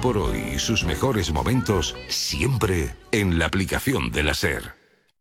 por hoy y sus mejores momentos siempre en la aplicación de la SER.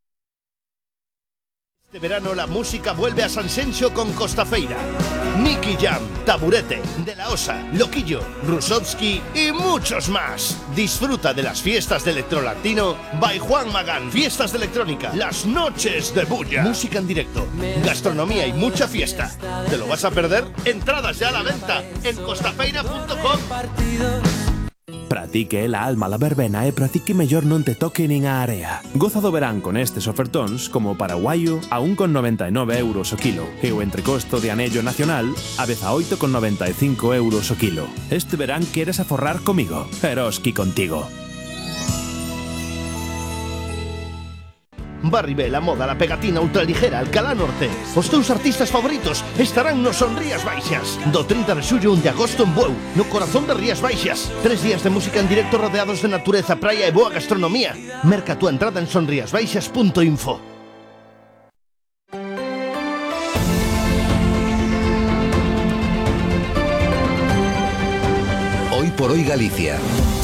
Este verano la música vuelve a Sanxenxo con Costafeira. Nicky Jam, Taburete, De La Osa, Loquillo, Rusovski y muchos más. Disfruta de las fiestas de Electrolatino by Juan Magán. Fiestas de electrónica, las noches de bulla. Música en directo, gastronomía y mucha fiesta. ¿Te lo vas a perder? Entradas ya a la venta en costafeira.com. Pratique la alma la verbena e pratique mellor non te toque nin a area. Goza do verán con estes ofertóns como o paraguaio a 1,99 euros o kilo e o entrecosto de anello nacional a 18,95 euros o kilo. Este verán queres aforrar comigo? Eroski contigo. Barribel, a moda, la pegatina ultraligera, Alcalá Norte. Os teus artistas favoritos estarán nos Son Rías Baixas. Do 30 de xullo 1 de agosto en Bueu, no corazón de Rías Baixas. 3 días de música en directo rodeados de natureza, praia e boa gastronomía. Merca tu entrada en sonriasbaixas.info. Hoy por hoy Galicia.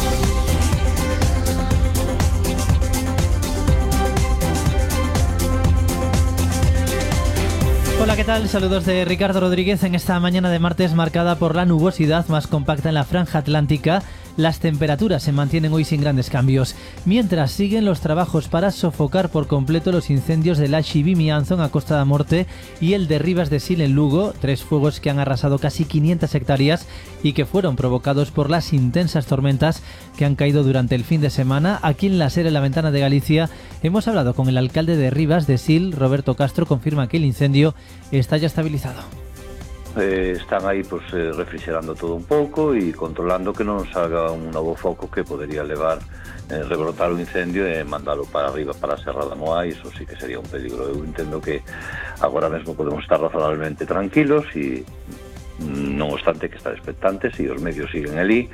Hola, ¿qué tal? Saludos de Ricardo Rodríguez en esta mañana de martes marcada por la nubosidad más compacta en la franja atlántica. Las temperaturas se mantienen hoy sin grandes cambios, mientras siguen los trabajos para sofocar por completo los incendios de la Xivimianzo a Costa da Morte y el de Rivas de Sil en Lugo, 3 fuegos que han arrasado casi 500 hectáreas y que fueron provocados por las intensas tormentas que han caído durante el fin de semana. Aquí en la SER, en la Ventana de Galicia, hemos hablado con el alcalde de Rivas de Sil, Roberto Castro. Confirma que el incendio está ya estabilizado. Están aí refrigerando todo un pouco e controlando que non salga un novo foco que podería levar rebrotar o incendio e mandalo para arriba, para a Serra da Moa. Iso sí que sería un peligro. Eu entendo que agora mesmo podemos estar razonablemente tranquilos e non obstante que estar expectantes e os medios siguen ali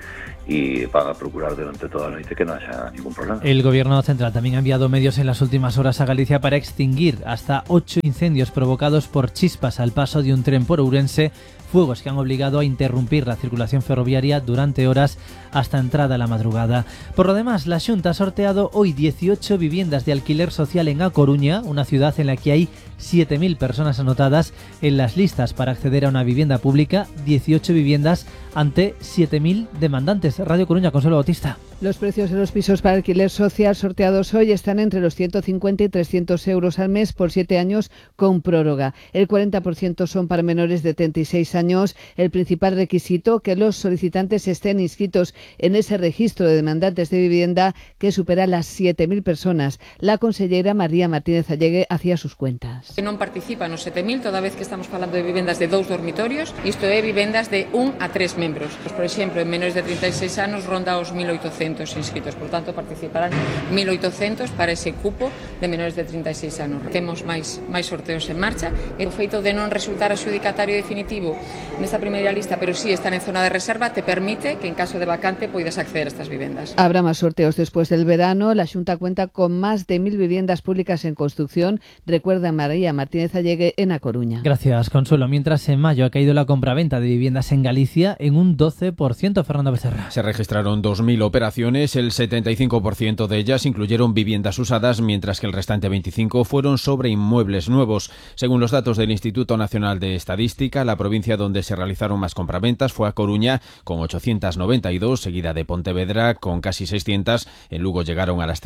y van a procurar durante toda la noche que no haya ningún problema. El gobierno central también ha enviado medios en las últimas horas a Galicia para extinguir hasta 8 incendios provocados por chispas al paso de un tren por Ourense, fuegos que han obligado a interrumpir la circulación ferroviaria durante horas hasta entrada a la madrugada. Por lo demás, la Xunta ha sorteado hoy 18 viviendas de alquiler social en A Coruña, una ciudad en la que hay 7.000 personas anotadas en las listas para acceder a una vivienda pública, 18 viviendas ante 7.000 demandantes. Radio Coruña, Consuelo Bautista. Los precios de los pisos para alquiler social sorteados hoy están entre los 150 y 300 euros al mes por 7 años con prórroga. El 40% son para menores de 36 años. El principal requisito, que los solicitantes estén inscritos en ese registro de demandantes de vivienda que supera las 7.000 personas. La consellera María Martínez Allegue hacía sus cuentas. Non participan os 7.000 toda vez que estamos falando de vivendas de 2 dormitorios. Isto é vivendas de 1 a 3 membros. Por exemplo, en menores de 36 anos ronda os 1.800 inscritos, por tanto participarán 1.800 para ese cupo de menores de 36 anos. Temos máis sorteos en marcha. O feito de non resultar adxudicatario definitivo nesta primeira lista, pero sí estar en zona de reserva, te permite que en caso de vacante poidas acceder a estas vivendas. Habrá más sorteos después del verano. La Xunta cuenta con más de 1.000 viviendas públicas en construcción, recuerda María Martínez Allegue en A Coruña. Gracias, Consuelo. Mientras en mayo ha caído la compraventa de viviendas en Galicia en un 12%, Fernando Becerra. Se registraron 2.000 operaciones. El 75% de ellas incluyeron viviendas usadas, mientras que el restante 25% fueron sobre inmuebles nuevos. Según los datos del Instituto Nacional de Estadística, la provincia donde se realizaron más compraventas fue A Coruña, con 892, seguida de Pontevedra, con casi 600. En Lugo llegaron a las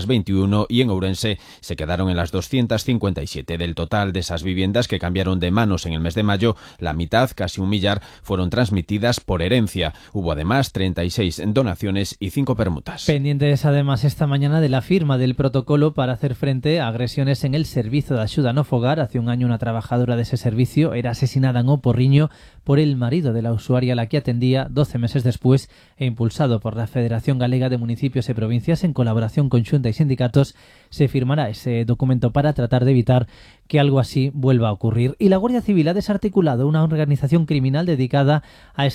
321 y en Ourense se quedaron en las 257. Del total de esas viviendas que cambiaron de manos en el mes de mayo, la mitad, casi 1 millar, fueron transmitidas por herencia. Hubo además 36 donaciones y 5 permutas. Pendientes además esta mañana de la firma del protocolo para hacer frente a agresiones en el servicio de axuda no fogar. Hace un año una trabajadora de ese servicio era asesinada en O Porriño por el marido de la usuaria a la que atendía 12 meses después, e impulsado por la Federación Galega de Municipios y Provincias en colaboración con Xunta y sindicatos, se firmará ese documento para tratar de evitar que algo así vuelva a ocurrir. Y la Guardia Civil ha desarticulado una organización criminal dedicada a esta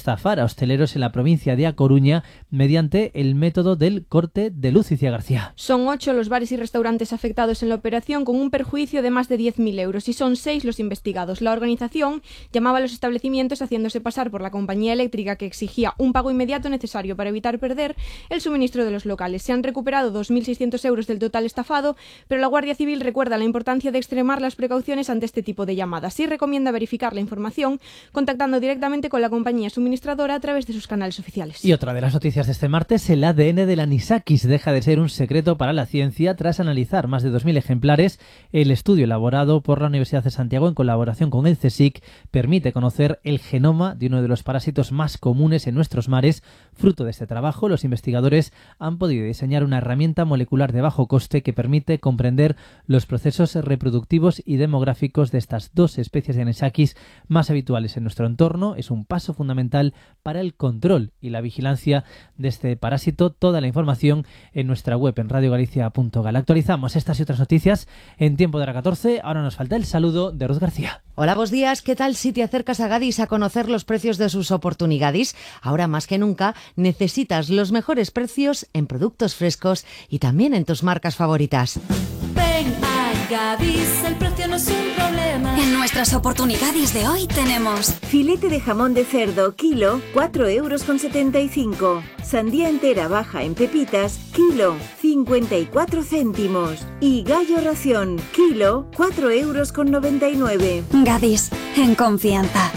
estafar a hosteleros en la provincia de A Coruña mediante el método del corte de luz. Iciar García. Son 8 los bares y restaurantes afectados en la operación, con un perjuicio de más de 10.000 euros, y son 6 los investigados. La organización llamaba a los establecimientos haciéndose pasar por la compañía eléctrica, que exigía un pago inmediato necesario para evitar perder el suministro de los locales. Se han recuperado 2.600 euros del total estafado, pero la Guardia Civil recuerda la importancia de extremar las precauciones ante este tipo de llamadas y recomienda verificar la información contactando directamente con la compañía suministradora a través de sus canales oficiales. Y otra de las noticias de este martes: el ADN del anisakis deja de ser un secreto para la ciencia tras analizar más de 2.000 ejemplares. El estudio elaborado por la Universidad de Santiago en colaboración con el CSIC permite conocer el genoma de uno de los parásitos más comunes en nuestros mares. Fruto de este trabajo, los investigadores han podido diseñar una herramienta molecular de bajo coste que permite comprender los procesos reproductivos y demográficos de estas dos especies de anisakis más habituales en nuestro entorno. Es un paso fundamental para el control y la vigilancia de este parásito. Toda la información en nuestra web en radiogalicia.gal. Actualizamos estas y otras noticias en tiempo de hora 14. Ahora nos falta el saludo de Ruth García. Hola, buenos días. ¿Qué tal si te acercas a Gadis a conocer los precios de sus oportunidades? Ahora más que nunca necesitas los mejores precios en productos frescos y también en tus marcas favoritas. Ven a Gadis, el precio no es un problema. En nuestras oportunidades de hoy tenemos filete de jamón de cerdo, kilo, 4,75 €. Sandía entera baja en pepitas, kilo, 54 céntimos. Y gallo ración, kilo, 4,99 €. Gadis, en confianza.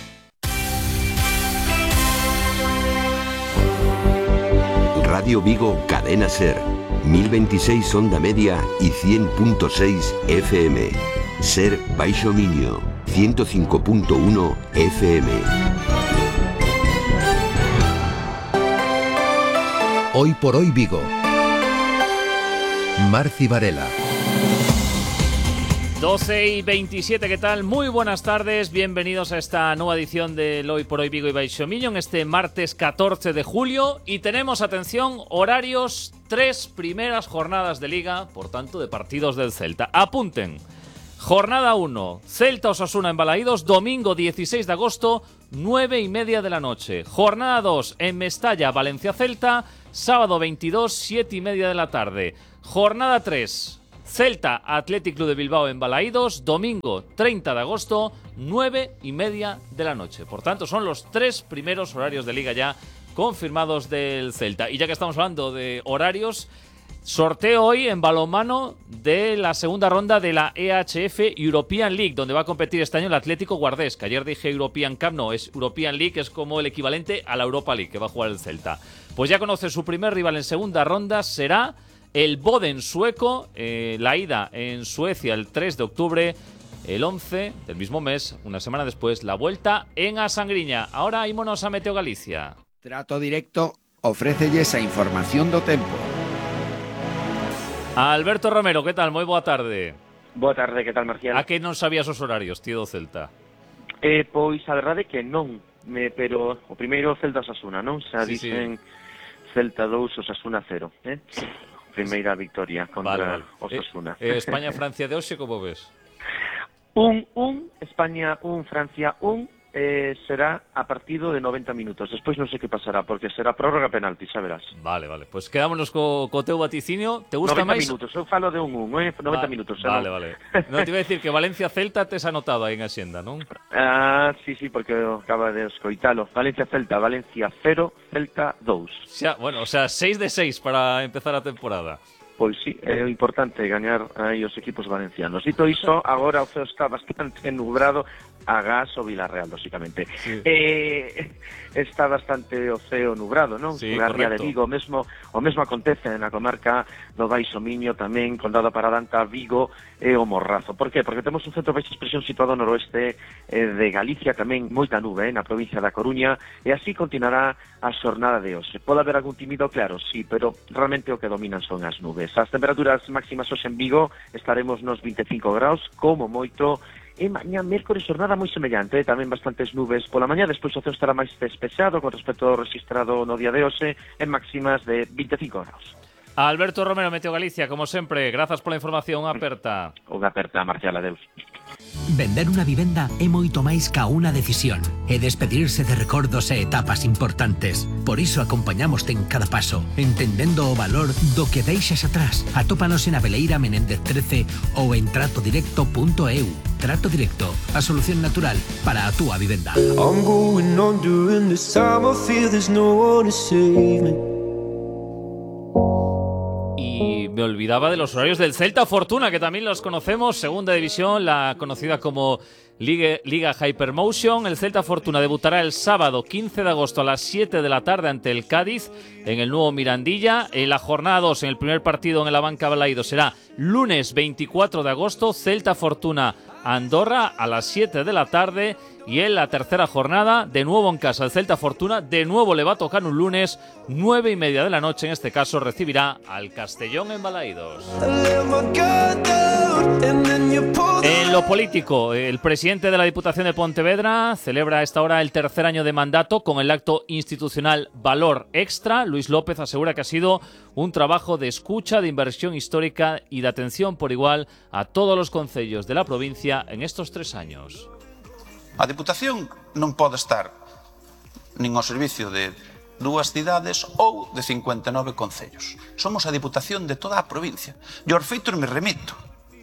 Radio Vigo, Cadena Ser, 1026 onda media y 100.6 FM. Ser Baixo Miño, 105.1 FM. Hoy por hoy Vigo. Marci Varela. 12:27, ¿qué tal? Muy buenas tardes, bienvenidos a esta nueva edición del Hoy por Hoy Vigo y Baixo Miño en este martes 14 de julio y tenemos, atención, horarios, 3 primeras jornadas de Liga, por tanto de partidos del Celta. Apunten, jornada 1, Celta-Osasuna en Balaídos, domingo 16 de agosto, 9:30 de la noche. Jornada 2, en Mestalla, Valencia-Celta, sábado 22, 7:30 de la tarde. Jornada 3, Celta Athletic Club de Bilbao en Balaídos, domingo 30 de agosto, 9:30 de la noche. Por tanto, son los 3 primeros horarios de Liga ya confirmados del Celta. Y ya que estamos hablando de horarios, sorteo hoy en balonmano de la segunda ronda de la EHF European League, donde va a competir este año el Atlético Guardés, que ayer dije European Cup, no, es European League, es como el equivalente a la Europa League que va a jugar el Celta. Pues ya conoce su primer rival en segunda ronda, será el Boden sueco, la ida en Suecia el 3 de octubre, el 11 del mismo mes, una semana después, la vuelta en A Sangriña. Ahora ímonos a Meteo Galicia. Trato Directo ofrécelles a información do tempo. Alberto Romero, ¿qué tal? Moi boa tarde. Boa tarde, que tal, Marcial? A que non sabías os horarios, tío do Celta? Pois a verdade que non, pero o primeiro Celta-Osasuna, non? Xa dicen Celta 2, Osasuna 0, Primeira victoria contra Osasuna. España-Francia de hoxe, como ves? 1, España 1, Francia 1, será a partido de 90 minutos. Despois non sei que pasará, porque será prórroga penalti, xa verás. Vale, pues quedámonos co teu vaticinio. Te gusta 90 máis? 90 minutos, eu falo de 1, 90 minutos. Vale. Non te iba a decir que Valencia-Celta tes anotado aí en Hacienda, non? Sí, porque acaba de escoitalo. Valencia-Celta, Valencia 0, Celta 2. Xa, bueno, o sea, 6 de 6 para empezar a temporada. Pois sí, é importante gañar aí os equipos valencianos. Dito iso, agora o ceo está bastante nublado, agás o Villarreal, lóxicamente. Sí. Está bastante o ceo nublado, non? Sí, na ría de Vigo, o mesmo acontece na comarca do Baixo Miño, tamén Condado Paradanta, Vigo e o Morrazo. Por qué? Porque temos un centro de baixa expresión situado no noroeste de Galicia, tamén moita nube na provincia da Coruña, e así continuará a xornada de hoxe. Pode haber algún tímido claro, sí, pero realmente o que dominan son as nubes. As temperaturas máximas hoxe en Vigo estaremos nos 25 graus, como moito, e mañá mércores xornada moi semellante, tamén bastantes nubes pola mañá, despois o ceo estará máis despexado con respecto ao registrado no día de hoxe en máximas de 25 graus. Alberto Romero, Meteo Galicia, como sempre, grazas pola información. Unha aperta. Unha aperta, Marcial, adeus. Vender unha vivenda é moito máis ca unha decisión. É despedirse de recordos e etapas importantes. Por iso acompañamoste en cada paso, entendendo o valor do que deixas atrás. Atópanos en Aveleira Menéndez 13 ou en tratodirecto.eu. Trato Directo, a solución natural para a túa vivenda. I'm going on during this time, I feel there's no one to save me. Y me olvidaba de los horarios del Celta Fortuna, que también los conocemos, segunda división, la conocida como Liga Hypermotion. El Celta Fortuna debutará el sábado 15 de agosto a las 7 de la tarde ante el Cádiz en el nuevo Mirandilla. En la jornada 2, en el primer partido en el Abanca Balaido, será lunes 24 de agosto, Celta Fortuna Andorra a las 7 de la tarde. Y en la tercera jornada, de nuevo en casa el Celta Fortuna, de nuevo le va a tocar un lunes, 9:30 de la noche, en este caso recibirá al Castellón en Balaidos. En lo político, el presidente de la Diputación de Pontevedra celebra a esta hora el tercer año de mandato con el acto institucional Valor Extra. Luis López asegura que ha sido un trabajo de escucha, de inversión histórica y de atención por igual a todos los concellos de la provincia en estos 3 años. A Diputación non pode estar nin ao servicio de 2 cidades ou de 59 concellos. Somos a Diputación de toda a provincia. E aos feitos me remito.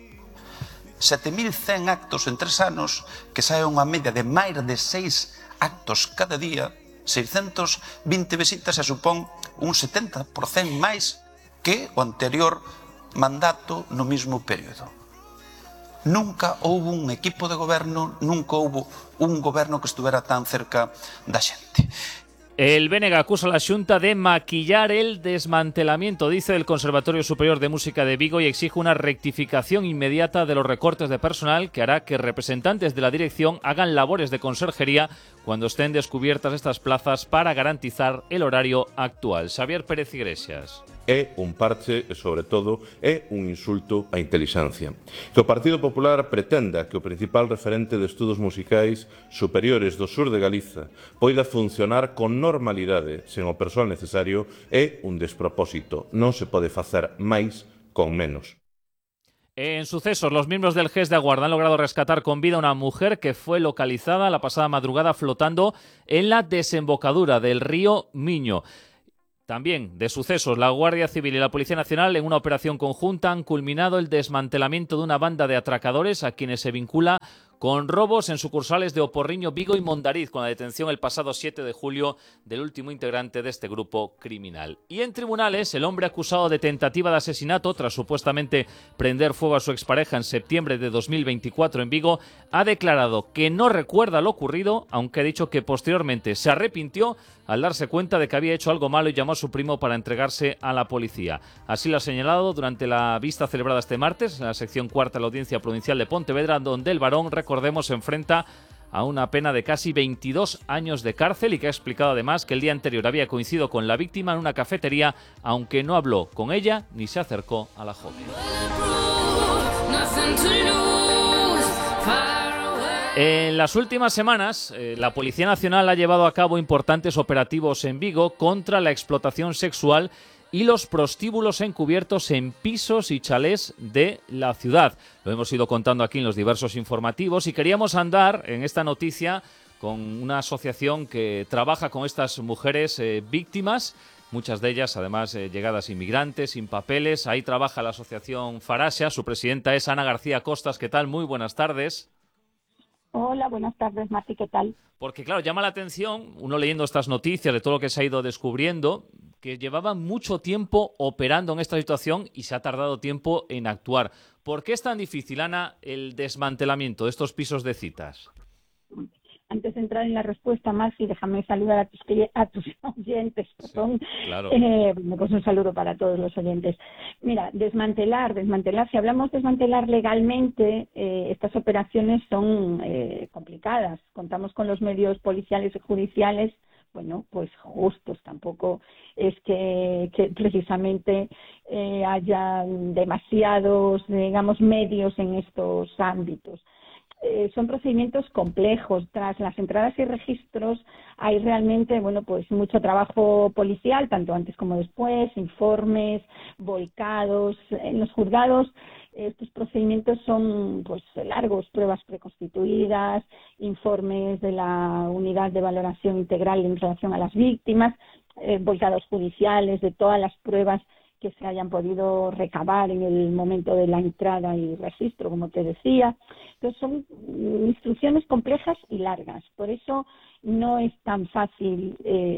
7.100 actos en 3 anos, que sae unha media de máis de 6 actos cada día, 620 visitas, e supón un 70% máis que o anterior mandato no mismo período. Nunca houve un equipo de goberno, nunca houve un goberno que estuvera tan cerca da xente. El BNG acusa a la Xunta de maquillar el desmantelamiento, dice el Conservatorio Superior de Música de Vigo, y exige una rectificación inmediata de los recortes de personal que hará que representantes de la dirección hagan labores de conserjería cuando estén descubiertas estas plazas para garantizar el horario actual. Xavier Pérez Iglesias. É un parche e, sobre todo, é un insulto á intelixencia. Que o Partido Popular pretenda que o principal referente de estudos musicais superiores do sur de Galiza poida funcionar con normalidade sen o persoal necesario é un despropósito. Non se pode facer máis con menos. En sucesos, los miembros del GES de Aguarda han logrado rescatar con vida a una mujer que fue localizada la pasada madrugada flotando en la desembocadura del río Miño. También de sucesos, la Guardia Civil y la Policía Nacional en una operación conjunta han culminado el desmantelamiento de una banda de atracadores a quienes se vincula con robos en sucursales de Oporriño, Vigo y Mondariz, con la detención el pasado 7 de julio del último integrante de este grupo criminal. Y en tribunales, el hombre acusado de tentativa de asesinato tras supuestamente prender fuego a su expareja en septiembre de 2024 en Vigo ha declarado que no recuerda lo ocurrido, aunque ha dicho que posteriormente se arrepintió al darse cuenta de que había hecho algo malo y llamó a su primo para entregarse a la policía. Así lo ha señalado durante la vista celebrada este martes en la sección cuarta de la Audiencia Provincial de Pontevedra, donde el varón, recordemos, se enfrenta a una pena de casi 22 años de cárcel y que ha explicado además que el día anterior había coincidido con la víctima en una cafetería, aunque no habló con ella ni se acercó a la joven. En las últimas semanas, la Policía Nacional ha llevado a cabo importantes operativos en Vigo contra la explotación sexual y los prostíbulos encubiertos en pisos y chalés de la ciudad. Lo hemos ido contando aquí en los diversos informativos y queríamos andar en esta noticia con una asociación que trabaja con estas mujeres víctimas, muchas de ellas además llegadas inmigrantes, sin papeles. Ahí trabaja la asociación Faraxa, su presidenta es Ana García Costas. ¿Qué tal? Muy buenas tardes. Hola, buenas tardes, Marti, ¿qué tal? Porque claro, llama la atención, uno leyendo estas noticias de todo lo que se ha ido descubriendo, que llevaban mucho tiempo operando en esta situación y se ha tardado tiempo en actuar. ¿Por qué es tan difícil, Ana, el desmantelamiento de estos pisos de citas? Antes de entrar en la respuesta, Marci, déjame saludar a tus oyentes. Perdón. Sí, claro. Pues un saludo para todos los oyentes. Mira, desmantelar. Si hablamos de desmantelar legalmente, estas operaciones son complicadas. Contamos con los medios policiales y judiciales, bueno, pues justos. Tampoco es que precisamente haya demasiados, digamos, medios en estos ámbitos. son procedimientos complejos. Tras las entradas y registros hay realmente, pues mucho trabajo policial, tanto antes como después, informes, volcados. En los juzgados estos procedimientos son pues largos, pruebas preconstituidas, informes de la unidad de valoración integral en relación a las víctimas, volcados judiciales de todas las pruebas que se hayan podido recabar en el momento de la entrada y registro, como te decía. Entonces son instrucciones complejas y largas. Por eso no es tan fácil,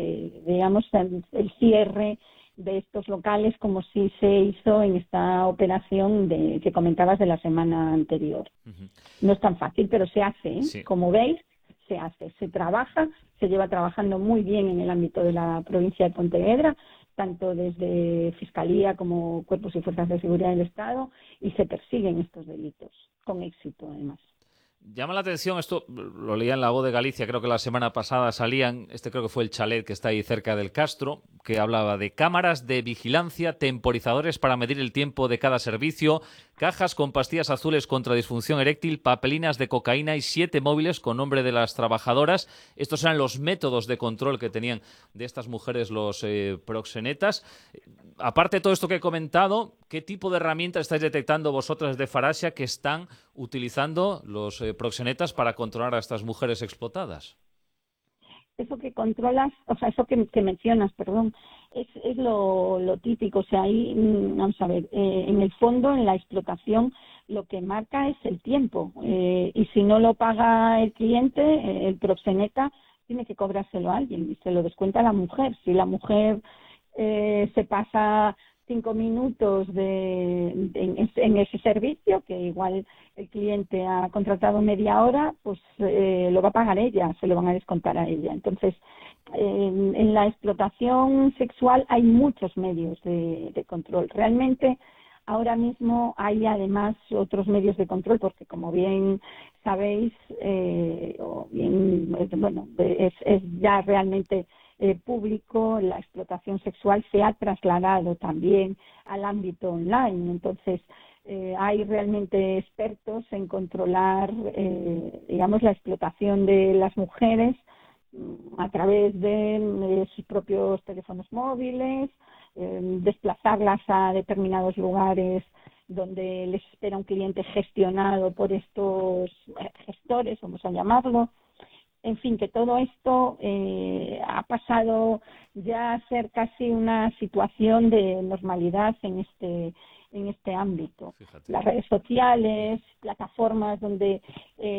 el cierre de estos locales como sí se hizo en esta operación que comentabas de la semana anterior. No es tan fácil, pero se hace, ¿eh? Sí. Como veis, se hace, se trabaja, se lleva trabajando muy bien en el ámbito de la provincia de Pontevedra, tanto desde Fiscalía como Cuerpos y Fuerzas de Seguridad del Estado, y se persiguen estos delitos, con éxito además. Llama la atención, esto lo leía en La Voz de Galicia, creo que la semana pasada salían, creo que fue el chalet que está ahí cerca del Castro, que hablaba de cámaras de vigilancia, temporizadores para medir el tiempo de cada servicio, cajas con pastillas azules contra disfunción eréctil, papelinas de cocaína y 7 móviles con nombre de las trabajadoras. Estos eran los métodos de control que tenían de estas mujeres los proxenetas. Aparte de todo esto que he comentado, ¿qué tipo de herramientas estáis detectando vosotras de Faraxia que están utilizando los proxenetas para controlar a estas mujeres explotadas? Eso que controlas, eso que mencionas, es lo típico. O sea, ahí, vamos a ver, en el fondo, en la explotación, lo que marca es el tiempo. Y si no lo paga el cliente, el proxeneta tiene que cobrárselo a alguien y se lo descuenta a la mujer. Si la mujer se pasa 5 minutos en ese servicio, que igual el cliente ha contratado media hora, pues lo va a pagar ella, se lo van a descontar a ella. Entonces, en la explotación sexual hay muchos medios de control. Realmente, ahora mismo hay además otros medios de control, porque como bien sabéis, es ya realmente público, la explotación sexual se ha trasladado también al ámbito online. Entonces, hay realmente expertos en controlar, la explotación de las mujeres a través de sus propios teléfonos móviles, desplazarlas a determinados lugares donde les espera un cliente gestionado por estos gestores, vamos a llamarlo. En fin, que todo esto ha pasado ya a ser casi una situación de normalidad en este ámbito. Fíjate. Las redes sociales, plataformas donde